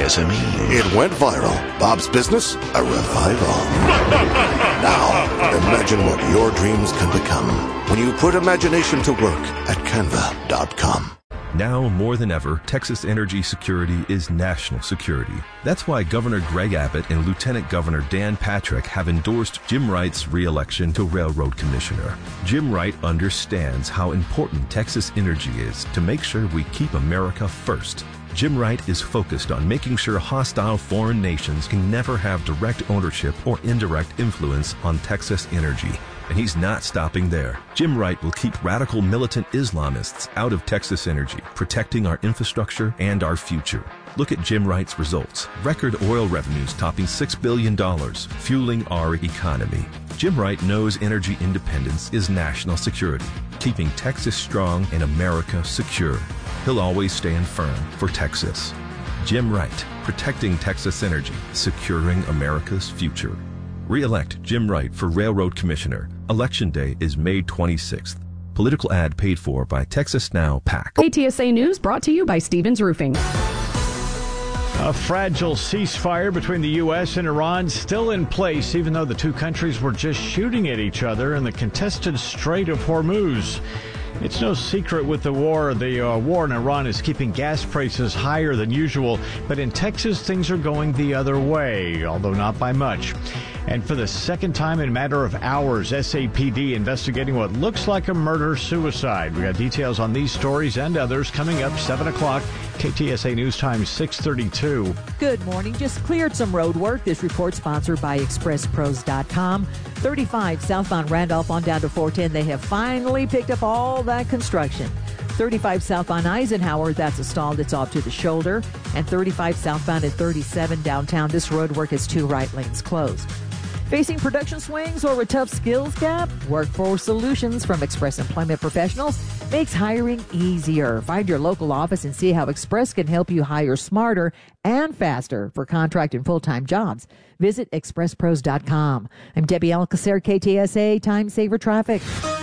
SME. It went viral. Bob's business, a revival. Now, imagine what your dreams can become when you put imagination to work at Canva.com. Now more than ever, Texas energy security is national security. That's why Governor Greg Abbott and Lieutenant Governor Dan Patrick have endorsed Jim Wright's re-election to Railroad Commissioner. Jim Wright understands how important Texas energy is to make sure we keep America first. Jim Wright is focused on making sure hostile foreign nations can never have direct ownership or indirect influence on Texas energy. And he's not stopping there. Jim Wright will keep radical militant Islamists out of Texas energy, protecting our infrastructure and our future. Look at Jim Wright's results. Record oil revenues topping $6 billion, fueling our economy. Jim Wright knows energy independence is national security, keeping Texas strong and America secure. He'll always stand firm for Texas. Jim Wright, protecting Texas energy, securing America's future. Re-elect Jim Wright for Railroad Commissioner. Election Day is May 26th. Political ad paid for by Texas Now PAC. KTSA News brought to you by Stevens Roofing. A fragile ceasefire between the U.S. and Iran still in place, even though the two countries were just shooting at each other in the contested Strait of Hormuz. It's no secret with the war in Iran is keeping gas prices higher than usual. But in Texas, things are going the other way, although not by much. And for the second time in a matter of hours, SAPD investigating what looks like a murder-suicide. We got details on these stories and others coming up 7 o'clock. KTSA News Time 6:32. Good morning. Just cleared some road work. This report sponsored by ExpressPros.com. 35 southbound Randolph on down to 410. They have finally picked up all that construction. 35 southbound Eisenhower, that's a stalled. It's off to the shoulder. And 35 southbound at 37 downtown. This road work has 2 right lanes closed. Facing production swings or a tough skills gap? Workforce Solutions from Express Employment Professionals makes hiring easier. Find your local office and see how Express can help you hire smarter and faster for contract and full-time jobs. Visit ExpressPros.com. I'm Debbie Alcacer, KTSA Time Saver Traffic.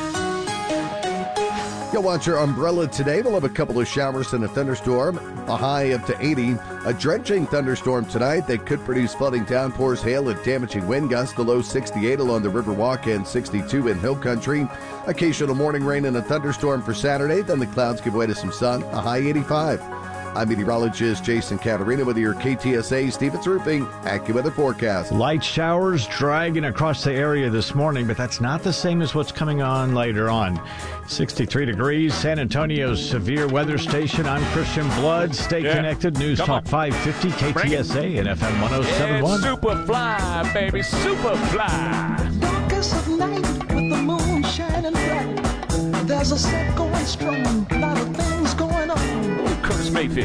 You'll watch your umbrella today. We'll have a couple of showers and a thunderstorm, a high up to 80. A drenching thunderstorm tonight that could produce flooding downpours, hail, and damaging wind gusts. The low 68 along the Riverwalk and 62 in Hill Country. Occasional morning rain and a thunderstorm for Saturday. Then the clouds give way to some sun, a high 85. I'm meteorologist Jason Caterina with your KTSA Stevens Roofing AccuWeather forecast. Light showers dragging across the area this morning, but that's not the same as what's coming on later on. 63 degrees, San Antonio's severe weather station. I'm Christian Blood. Stay connected. News Talk 550, KTSA and FM 107.1. Superfly, baby, superfly. Darkest of night with the moon shining bright. There's a set going strong, a lot of things going on. Curtis Mayfield.